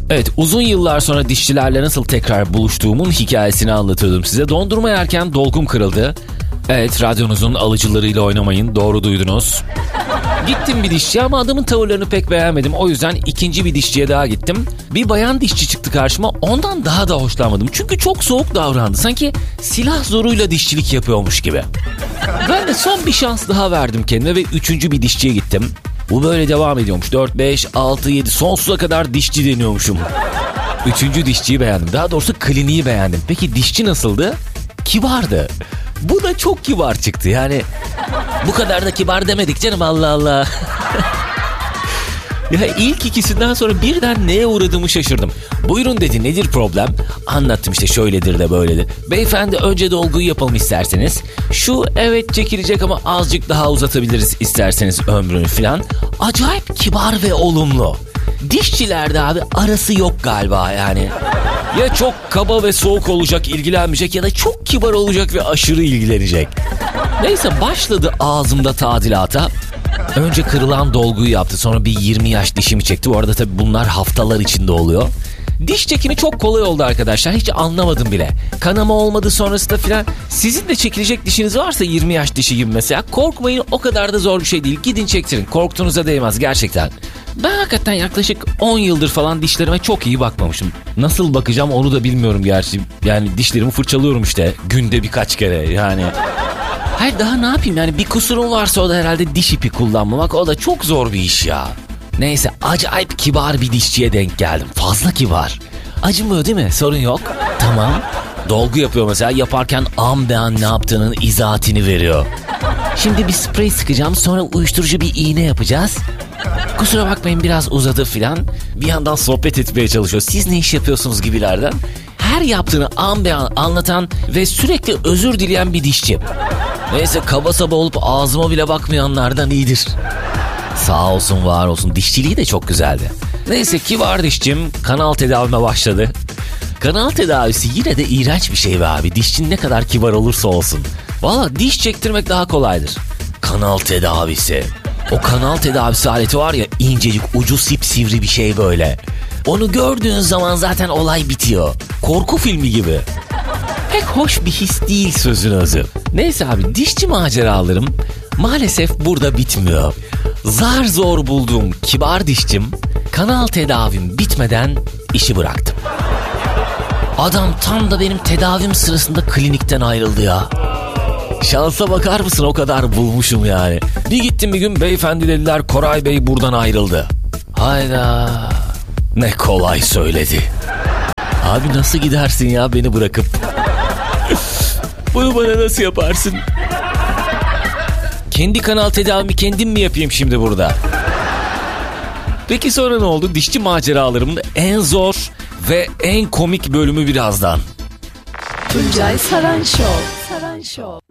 Evet, uzun yıllar sonra dişçilerle nasıl tekrar buluştuğumun hikayesini anlatıyordum size. Dondurma yerken dolgum kırıldı. Evet, radyonuzun alıcılarıyla oynamayın, doğru duydunuz. Gittim bir dişçiye ama adamın tavırlarını pek beğenmedim. O yüzden ikinci bir dişçiye daha gittim. Bir bayan dişçi çıktı karşıma, ondan daha da hoşlanmadım. Çünkü çok soğuk davrandı. Sanki silah zoruyla dişçilik yapıyormuş gibi. Ben de son bir şans daha verdim kendime ve üçüncü bir dişçiye gittim. Bu böyle devam ediyormuş. 4, 5, 6, 7 sonsuza kadar dişçi deniyormuşum. Üçüncü dişçiyi beğendim. Daha doğrusu kliniği beğendim. Peki dişçi nasıldı? Kibardı. Bu da çok kibar çıktı. Yani bu kadar da kibar demedik canım, Allah Allah. Ya ilk ikisinden sonra birden neye uğradığımı şaşırdım. Buyurun dedi, nedir problem? Anlattım işte, şöyledir de böyledir. Beyefendi önce dolguyu yapalım isterseniz. Şu evet çekilecek ama azıcık daha uzatabiliriz isterseniz ömrünü falan. Acayip kibar ve olumlu. Dişçilerde abi arası yok galiba yani. Ya çok kaba ve soğuk olacak, ilgilenmeyecek, ya da çok kibar olacak ve aşırı ilgilenecek. Neyse, başladı ağzımda tadilata. Önce kırılan dolguyu yaptı, sonra bir 20 yaş dişimi çekti. Bu arada tabii bunlar haftalar içinde oluyor. Diş çekimi çok kolay oldu arkadaşlar, hiç anlamadım bile. Kanama olmadı sonrasında filan. Sizin de çekilecek dişiniz varsa 20 yaş dişi gibi mesela, korkmayın, o kadar da zor bir şey değil. Gidin çektirin, korktuğunuza değmez gerçekten. Ben hakikaten yaklaşık 10 yıldır falan dişlerime çok iyi bakmamışım. Nasıl bakacağım onu da bilmiyorum gerçi. Yani dişlerimi fırçalıyorum işte günde birkaç kere yani. Hayır, daha ne yapayım yani, bir kusurum varsa o da herhalde diş ipi kullanmamak. O da çok zor bir iş ya. Neyse, acayip kibar bir dişçiye denk geldim. Fazla kibar. Acımıyor değil mi? Sorun yok. Tamam. Dolgu yapıyor mesela, yaparken an be an ne yaptığının izahatini veriyor. Şimdi bir sprey sıkacağım, sonra uyuşturucu bir iğne yapacağız. Kusura bakmayın biraz uzadı filan. Bir yandan sohbet etmeye çalışıyor. Siz ne iş yapıyorsunuz gibilerden. Her yaptığını an be an anlatan ve sürekli özür dileyen bir dişçi. Neyse, kaba saba olup ağzıma bile bakmayanlardan iyidir. Sağ olsun, var olsun, dişçiliği de çok güzeldi. Neyse, kibar dişçim kanal tedavime başladı. Kanal tedavisi yine de iğrenç bir şey be abi. Dişçin ne kadar kibar olursa olsun. Valla diş çektirmek daha kolaydır. Kanal tedavisi. O kanal tedavisi aleti var ya, incecik, ucu sipsivri bir şey böyle. Onu gördüğün zaman zaten olay bitiyor. Korku filmi gibi. Pek hoş bir his değil sözün özü. Neyse abi, dişçi maceralarım maalesef burada bitmiyor. Zar zor bulduğum kibar dişçim kanal tedavim bitmeden işi bıraktım. Adam tam da benim tedavim sırasında klinikten ayrıldı ya. Şansa bakar mısın, o kadar bulmuşum yani. Bir gittim bir gün, beyefendi dediler Koray Bey buradan ayrıldı. Hayda, ne kolay söyledi. Abi nasıl gidersin ya beni bırakıp? Bunu bana nasıl yaparsın? Kendi kanal tedavimi kendim mi yapayım şimdi burada? Peki sonra ne oldu? Dişçi maceralarımın en zor ve en komik bölümü birazdan. Tuncay Saran Show.